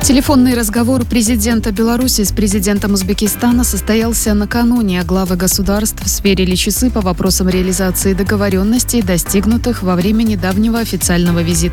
Телефонный разговор президента Беларуси с президентом Узбекистана состоялся накануне. Главы государств сверили часы по вопросам реализации договоренностей, достигнутых во время недавнего официального визита